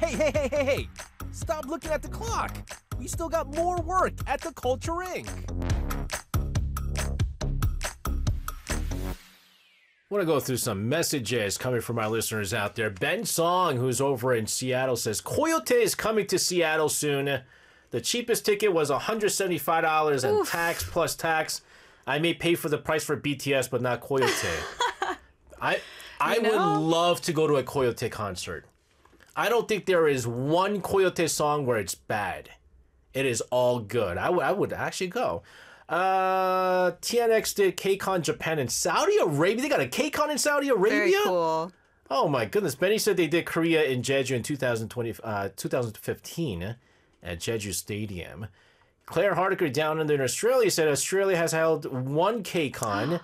Hey! Stop looking at the clock. We still got more work at the Culture Inc. I want to go through some messages coming from our listeners out there. Ben Song, who's over in Seattle, says, Coyote is coming to Seattle soon. The cheapest ticket was $175 and tax plus tax. I may pay for the price for BTS, but not Coyote. I would love to go to a Coyote concert. I don't think there is one Coyote song where it's bad. It is all good. I would actually go. TNX did KCON Japan and Saudi Arabia. They got a KCON in Saudi Arabia? Very cool. Oh my goodness. Benny said they did Korea in Jeju in 2015 at Jeju Stadium. Claire Hardiker down under in Australia said Australia has held one KCON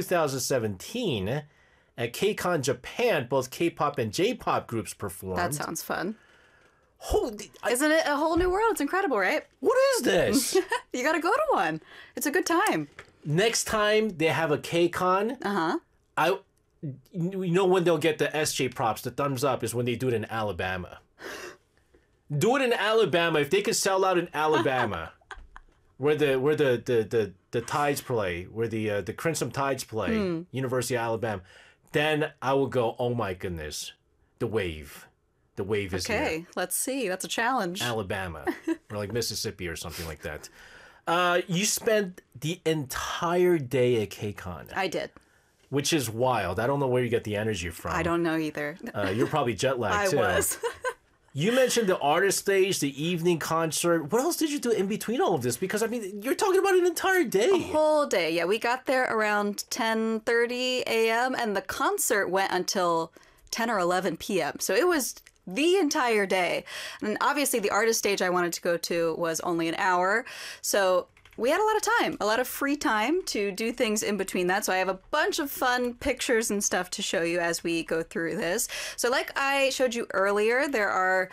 2017. At KCON Japan, both K-pop and J-pop groups performed. That sounds fun. Isn't it a whole new world? It's incredible, right? What is this? You got to go to one. It's a good time. Next time they have a KCON, you know when they'll get the SJ props, the thumbs up, is when they do it in Alabama. Do it in Alabama. If they could sell out in Alabama, where the Tides play, where the Crimson Tides play, University of Alabama, then I will go, oh my goodness, the wave. The wave is here. Okay, let's see. That's a challenge. Alabama, or like Mississippi or something like that. You spent the entire day at KCON. I did. Which is wild. I don't know where you get the energy from. I don't know either. You're probably jet lagged too. I was. You mentioned the artist stage, the evening concert. What else did you do in between all of this? Because, I mean, you're talking about an entire day. A whole day. Yeah, we got there around 10:30 a.m. and the concert went until 10 or 11 p.m. So it was the entire day. And obviously the artist stage I wanted to go to was only an hour. So we had a lot of time, a lot of free time to do things in between that. So I have a bunch of fun pictures and stuff to show you as we go through this. So like I showed you earlier, there are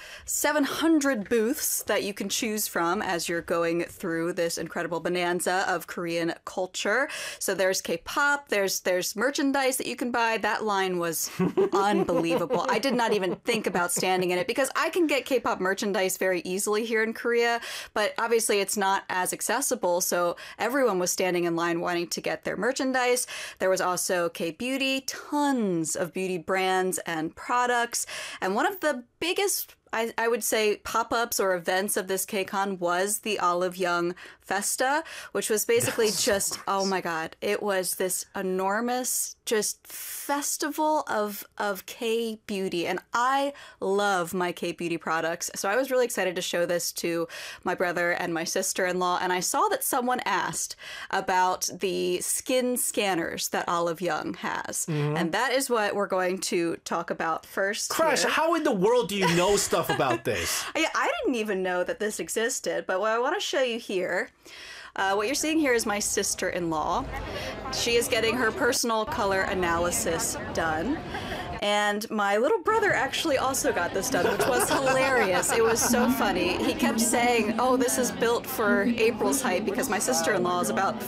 700 booths that you can choose from as you're going through this incredible bonanza of Korean culture. So there's K-pop, there's merchandise that you can buy. That line was unbelievable. I did not even think about standing in it because I can get K-pop merchandise very easily here in Korea, but obviously it's not as accessible. So everyone was standing in line wanting to get their merchandise. There was also K-beauty, tons of beauty brands and products. And one of the biggest, I would say, pop-ups or events of this KCON was the Olive Young Festa, which was basically just, oh my God, it was this enormous just festival of K-beauty. And I love my K-beauty products. So I was really excited to show this to my brother and my sister-in-law. And I saw that someone asked about the skin scanners that Olive Young has. And that is what we're going to talk about first. Crash, how in the world do you know stuff about this? I didn't even know that this existed, but what I want to show you here, what you're seeing here is my sister-in-law. She is getting her personal color analysis done. And my little brother actually also got this done, which was hilarious. It was so funny. He kept saying, oh, this is built for April's height because my sister-in-law is about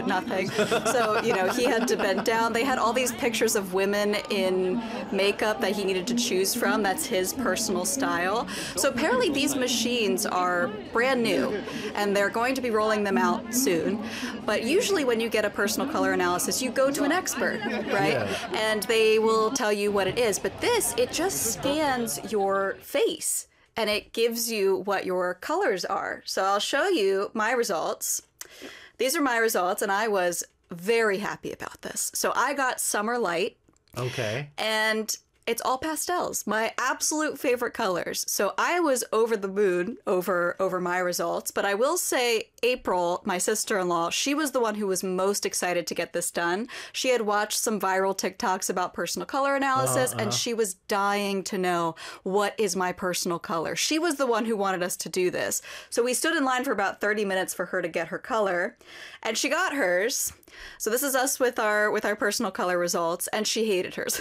5'0". So, you know, he had to bend down. They had all these pictures of women in makeup that he needed to choose from. That's his personal style. So apparently these machines are brand new and they're going to be rolling them out soon. But usually when you get a personal color analysis, you go to an expert, right? Yeah. And they will tell you what it is. But this, it just scans your face and it gives you what your colors are. So I'll show you my results. These are my results and I was very happy about this. So I got Summer Light. Okay. And it's all pastels, my absolute favorite colors. So I was over the moon over my results, but I will say April, my sister-in-law, she was the one who was most excited to get this done. She had watched some viral TikToks about personal color analysis and she was dying to know what is my personal color. She was the one who wanted us to do this. So we stood in line for about 30 minutes for her to get her color and she got hers. So this is us with our personal color results and she hated hers.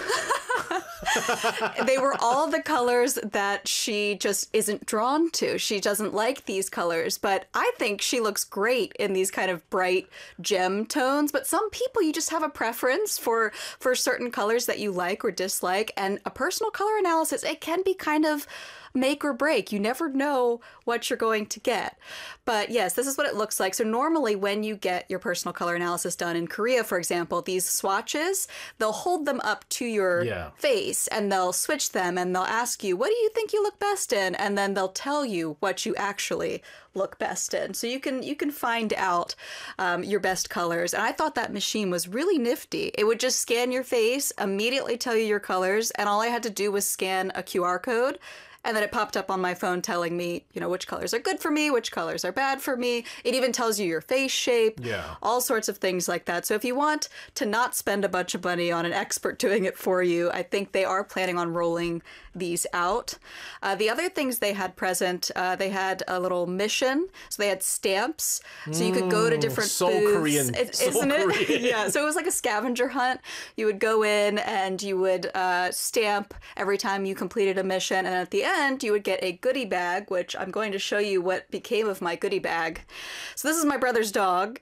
They were all the colors that she just isn't drawn to. She doesn't like these colors, but I think she looks great in these kind of bright gem tones. But some people, you just have a preference for certain colors that you like or dislike. And a personal color analysis, it can be kind of make or break. You never know what you're going to get. But yes, this is what it looks like. So normally when you get your personal color analysis done in Korea, for example, these swatches, they'll hold them up to your face and they'll switch them and they'll ask you, what do you think you look best in? And then they'll tell you what you actually look best in. So you can find out your best colors. And I thought that machine was really nifty. It would just scan your face, immediately tell you your colors, and all I had to do was scan a QR code. And then it popped up on my phone telling me, you know, which colors are good for me, which colors are bad for me. It even tells you your face shape, all sorts of things like that. So if you want to not spend a bunch of money on an expert doing it for you, I think they are planning on rolling these out. The other things they had present, they had a little mission. So they had stamps. So you could go to different booths. Korean. Isn't it? Yeah. So it was like a scavenger hunt. You would go in and you would stamp every time you completed a mission. And at the end, you would get a goodie bag, which I'm going to show you what became of my goodie bag. So this is my brother's dog.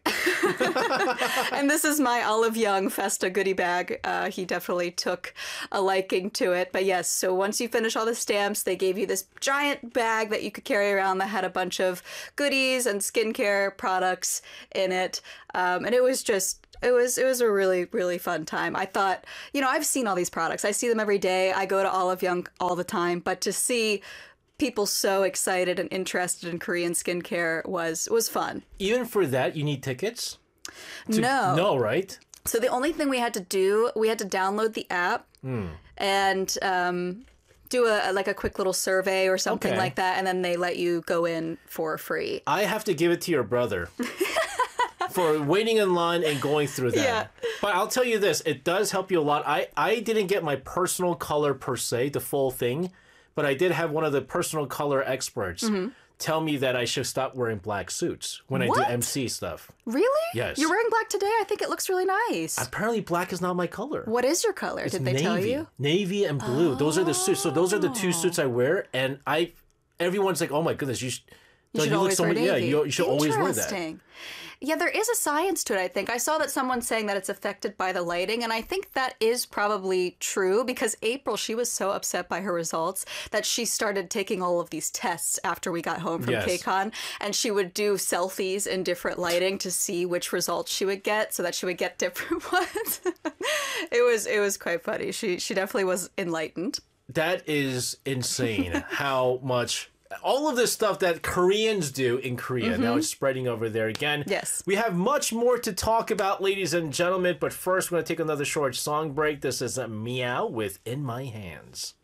And this is my Olive Young Festa goodie bag. He definitely took a liking to it. But yes, so once you finish all the stamps, they gave you this giant bag that you could carry around that had a bunch of goodies and skincare products in it. And it was just... It was a really, really fun time. I thought, you know, I've seen all these products. I see them every day. I go to Olive Young all the time. But to see people so excited and interested in Korean skincare was fun. Even for that, you need tickets? No. No, right? So the only thing we had to do, we had to download the app and do a quick little survey or something like that. And then they let you go in for free. I have to give it to your brother. For waiting in line and going through that. Yeah. But I'll tell you this, it does help you a lot. I didn't get my personal color per se, the full thing, but I did have one of the personal color experts tell me that I should stop wearing black suits when I do MC stuff. Really? Yes. You're wearing black today? I think it looks really nice. Apparently black is not my color. What is your color? Did they tell you? Navy and blue. Those are the suits. So those are the two suits I wear, and everyone's like, oh my goodness, you should always wear navy. Yeah, you should always wear that. Interesting. Yeah, there is a science to it, I think. I saw that someone saying that it's affected by the lighting, and I think that is probably true because April, she was so upset by her results that she started taking all of these tests after we got home from KCON, and she would do selfies in different lighting to see which results she would get so that she would get different ones. It was quite funny. She definitely was enlightened. That is insane how much... all of this stuff that Koreans do in Korea, now it's spreading over there again. Yes. We have much more to talk about, ladies and gentlemen, but first we're going to take another short song break. This is Meow with In My Hands.